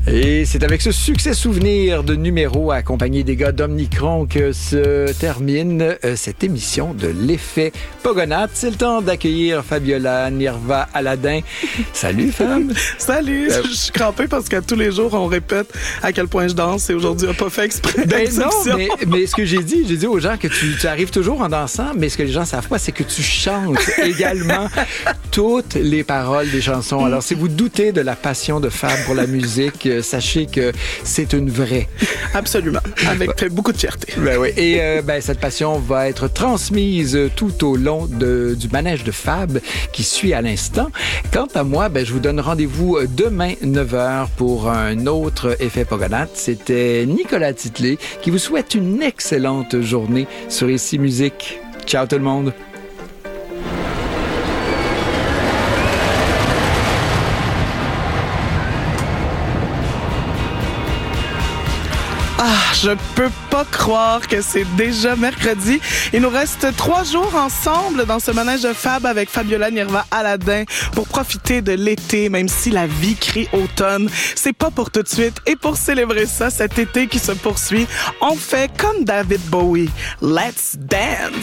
Et c'est avec ce succès souvenir de numéro accompagné des gars d'Omnicron que se termine cette émission de l'effet Pogonates. C'est le temps d'accueillir Fabiola Nirva Aladin. Salut, femme. Salut. Je suis crampée parce que tous les jours, on répète à quel point je danse et aujourd'hui, on n'a pas fait exprès. Ben non, mais ce que j'ai dit aux gens que tu arrives toujours en dansant, mais ce que les gens savent pas, c'est que tu chantes également toutes les paroles des chansons. Alors, si vous doutez de la passion de Fab pour la musique, sachez que c'est une vraie. Absolument. Avec beaucoup de fierté. Ben oui. Et cette passion va être transmise tout au long du manège de Fab qui suit à l'instant. Quant à moi, je vous donne rendez-vous demain 9h pour un autre effet Pogonates. C'était Nicolas Titley qui vous souhaite une excellente journée sur Ici Musique. Ciao tout le monde. Je peux pas croire que c'est déjà mercredi. Il nous reste 3 jours ensemble dans ce manège de Fab avec Fabiola Nirva Aladin pour profiter de l'été, même si la vie crie automne. C'est pas pour tout de suite. Et pour célébrer ça, cet été qui se poursuit, on fait comme David Bowie. Let's dance!